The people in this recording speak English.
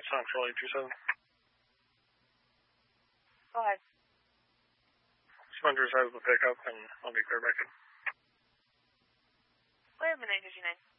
Central 827. Go ahead. Spenders has the pickup, and I'll be clear back in. Wait a minute, 59.